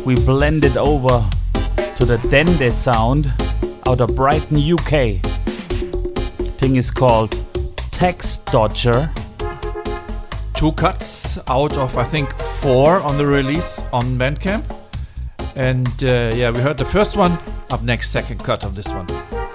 we blended over to the Dende sound out of Brighton, UK. Thing is called Text Dodger. 2 cuts out of, I think, 4 on the release on Bandcamp. And we heard the first one. Up next, second cut of this one.